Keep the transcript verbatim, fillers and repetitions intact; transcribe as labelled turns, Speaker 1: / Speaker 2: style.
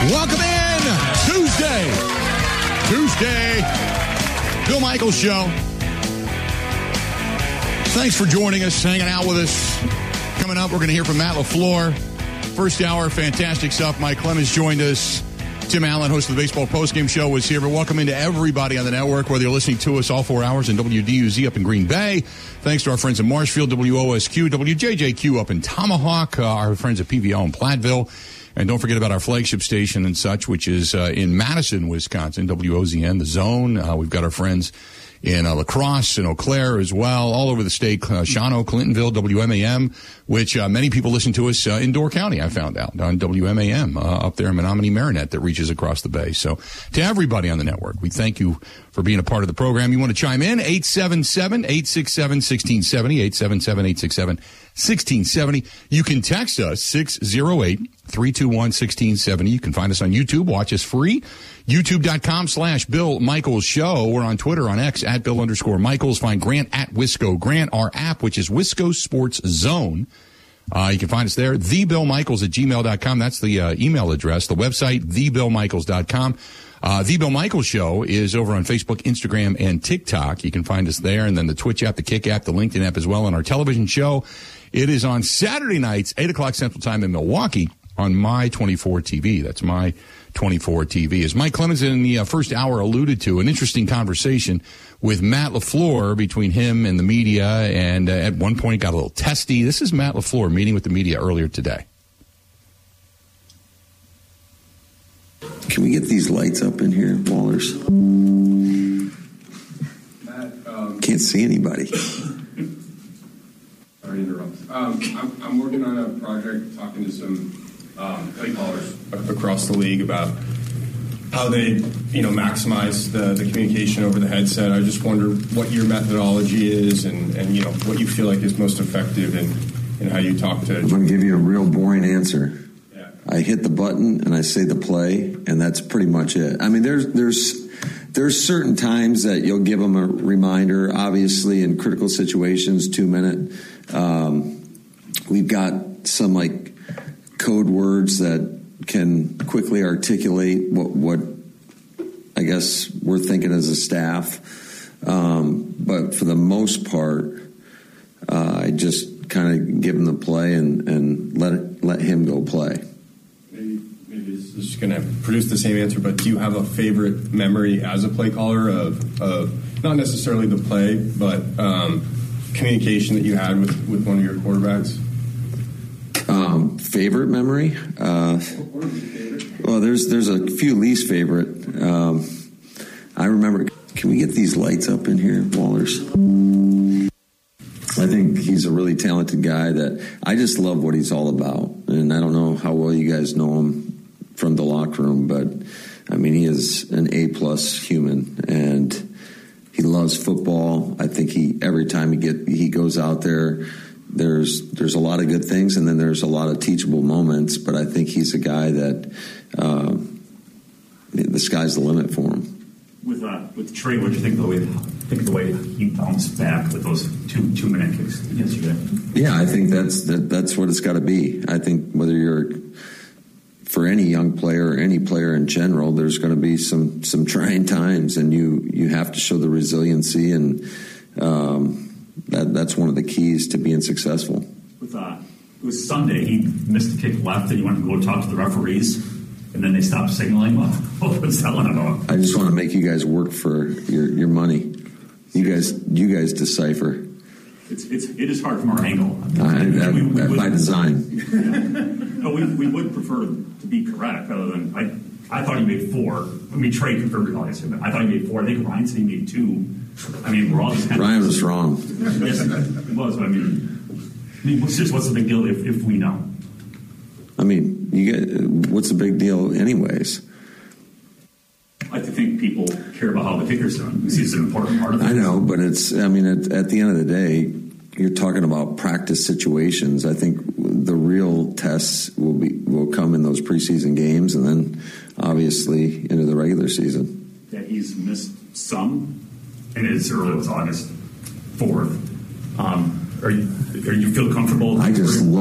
Speaker 1: Welcome in. Tuesday. Tuesday. Bill Michaels Show. Thanks for joining us, hanging out with us. Coming up, we're going to hear from Matt LaFleur. First hour, fantastic stuff. Mike Clemens joined us. Tim Allen, host of the Baseball Postgame Show, was here. But welcome into everybody on the network, whether you're listening to us all four hours in W D U Z up in Green Bay. Thanks to our friends in Marshfield, W O S Q, W J J Q up in Tomahawk, uh, our friends at P V L in Platteville. And don't forget about our flagship station and such, which is uh, in Madison, Wisconsin, W O Z N, The Zone. Uh, we've got our friends in uh, La Crosse and Eau Claire as well, all over the state, uh, Shawano, Clintonville, W M A M, which uh, many people listen to us uh, in Door County, I found out, on W M A M, uh, up there in Menominee Marinette that reaches across the bay. So to everybody on the network, we thank you for being a part of the program. You want to chime in? eight seven seven, eight six seven, one six seven zero, eight seven seven, eight six seven, one six seven zero. You can text us, six oh eight, three two one, one six seven zero. You can find us on YouTube. Watch us free. YouTube.com slash Bill Michaels Show. We're on Twitter, on X, at Bill underscore Michaels. Find Grant at Wisco Grant, our app, which is Wisco Sports Zone. Uh, you can find us there. the bill michaels at gmail dot com. That's the uh, email address. The website, the bill michaels dot com. Uh, The Bill Michaels Show is over on Facebook, Instagram, and TikTok. You can find us there. And then the Twitch app, the Kick app, the LinkedIn app as well. And our television show, it is on Saturday nights, eight o'clock Central Time in Milwaukee on My twenty-four T V. That's My twenty-four T V. As Mike Clemens in the uh, first hour alluded to, an interesting conversation with Matt LaFleur between him and the media, and uh, at one point got a little testy. This is Matt LaFleur meeting with the media earlier today.
Speaker 2: Can we get these lights up in here, Wallers?
Speaker 3: Matt, um,
Speaker 2: Can't see anybody.
Speaker 3: Sorry to interrupt. Um, I'm, I'm working on a project talking to some um, play callers across the league about how they, you know, maximize the, the communication over the headset. I just wonder what your methodology is and, and you know, what you feel like is most effective in, in how you talk to...
Speaker 2: I'm going to give you a real boring answer. Yeah. I hit the button and I say the play, and that's pretty much it. I mean, there's there's there's certain times that you'll give them a reminder, obviously, in critical situations, two-minute. Um, we've got some, like, code words that can quickly articulate what, what I guess we're thinking as a staff. Um, but for the most part, uh, I just kind of give him the play and, and let it, let him go play.
Speaker 3: Maybe, maybe this is going to produce the same answer, but do you have a favorite memory as a play caller of, of not necessarily the play, but um, communication that you had with, with one of your quarterbacks?
Speaker 2: Um, favorite memory? Uh, well, there's there's a few least favorite. Um, I remember. Can we get these lights up in here, Wallers? I think he's a really talented guy that I just love what he's all about. And I don't know how well you guys know him from the locker room, but I mean, he is an A-plus human, and he loves football. I think he every time he get he goes out there, There's there's a lot of good things, and then there's a lot of teachable moments. But I think he's a guy that uh, the sky's the limit for him.
Speaker 4: With uh, with Trey, what do you think of the way think of the way he bounced back with those two two minute kicks yesterday?
Speaker 2: Yeah, I think that's that, that's what it's got to be. I think whether you're for any young player or any player in general, there's going to be some some trying times, and you you have to show the resiliency and. Um, That that's one of the keys to being successful.
Speaker 4: With uh, it was Sunday. He missed the kick left, and he wanted to go talk to the referees, and then they stopped signaling. Well, what was that one about?
Speaker 2: I just want to make you guys work for your, your money. You guys, you guys decipher.
Speaker 4: It's it's it is hard from our angle.
Speaker 2: I, that, we, we that would, by design.
Speaker 4: Yeah. No, we we would prefer to be correct, rather than I. I thought he made four. I mean, Trey confirmed it all yesterday, but I thought he made four. I think Ryan said he made two. I mean, we're all just kind
Speaker 2: Ryan
Speaker 4: of,
Speaker 2: was wrong.
Speaker 4: Yes, it was. I mean, I mean, what's just what's the big deal if, if we know?
Speaker 2: I mean, you get what's the big deal, anyways?
Speaker 4: I think people care about how the kicker's done. This is an important part of it.
Speaker 2: I know, but it's. I mean, at, at the end of the day, you're talking about practice situations. I think the real tests will be will come in those preseason games, and then obviously into the regular season.
Speaker 4: That he's missed some, and it's early. It's August fourth. Um, are you are you feel comfortable?
Speaker 2: I just love.